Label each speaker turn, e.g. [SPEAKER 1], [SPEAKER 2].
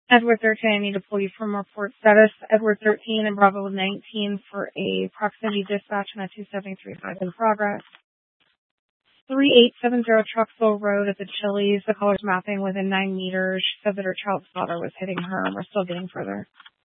[SPEAKER 1] Edward 13, I need to pull you from report status. Edward 13 and Bravo 19 for a proximity dispatch on a 2735 in progress. 3870 Truxville Road at the Chili's. The caller's mapping within 9 meters. She said that her child spotter was hitting her, and we're still getting further